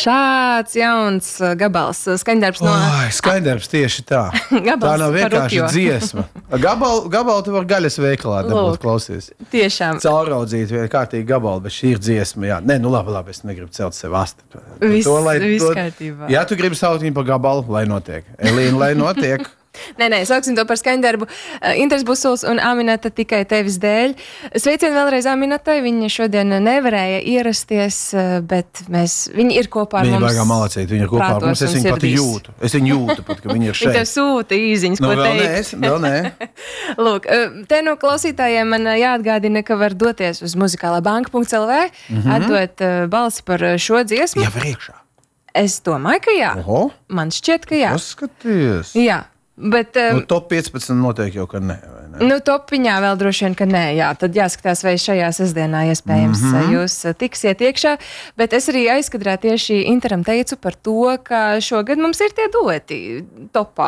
šāds jauns gabals, skaņdarbs no... Skaņdarbs tieši tā. Tā nav vienkārši dziesma. Gabalu tu var gaļas veikalā dabūt klausies. Tiešām. Cauraudzīt kārtīgi gabalu, bet šī ir dziesma. Jā. Nē, nu labi, es negribu celt sev asti. Viss kārtībā. Ja tu gribi saukt viņu par gabalu, lai notiek. Elīna, lai notiek. Nē, sauksim to par skaņdarbu. Inters Busuls un Aminata tikai tevis dēļ. Sveicien vēlreiz Aminatai. Viņa šodien nevarēja ierasties, bet viņa ir kopā ar mums. Viņa baigā malacīt, viņa ir kopā ar mums. Es viņu pati jūtu. Es viņu jūtu pat, ka viņa ir šeit. Viņa tev sūta īziņas, ko teikt. Vēl nē. Lūk, te no klausītājiem man jāatgādina, ka var doties uz muzikālabanka.lv, atdot balsi par šo dziesmu. Jau iekšā. Es domāju, ka jā. Oho. Man šķiet, ka jā. Paskaties. Jā. Bet, top 15 noteikti jau, ka nē, vai ne? Topiņā vēl droši vien, ka nē, jā. Tad jāskatās, vai šajā sestdienā iespējams jūs tiksiet iekšā. Bet es arī aizkadrā tieši Interam teicu par to, ka šogad mums ir tie dueti topā.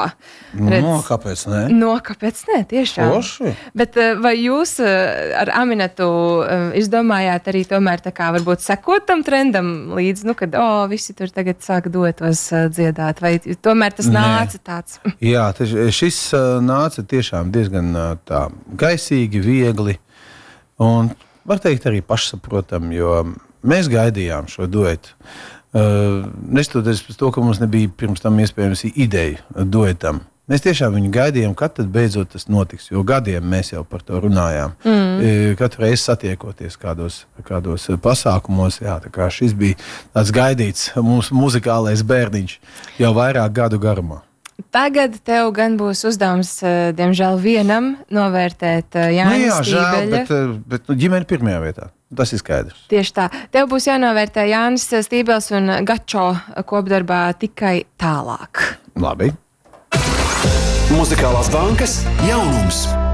Kāpēc nē? Kāpēc nē, tiešām. Oši. Bet vai jūs ar Aminatu izdomājāt arī tomēr tā kā varbūt sekot tam trendam līdz, kad visi tur tagad sāk duetos dziedāt, vai tomēr tas nāca tāds? Jā, šis nāca tiešām diezgan tā gaisīgi, viegli un, var teikt, arī pašsaprotam, jo mēs gaidījām šo duetu. Nestoties pēc to, ka mums nebija pirms tam iespējams ideja duetam. Mēs tiešām viņu gaidījām, kad tad beidzot tas notiks, jo gadiem mēs jau par to runājām. Katru reizi satiekoties kādos pasākumos, jā, tā kā šis bija tāds gaidīts mūsu muzikālais bērniņš jau vairāk gadu garumā. Tagad tev gan būs uzdevums, diemžēl, vienam novērtēt Jānis Stībeļa. Bet ģimene pirmajā vietā. Tas ir skaidrs. Tieši tā. Tev būs jānovērtē Jānis Stībeļs un Gačo kopdarbā Tikai tālāk. Labi. Muzikālās bankas jaunums.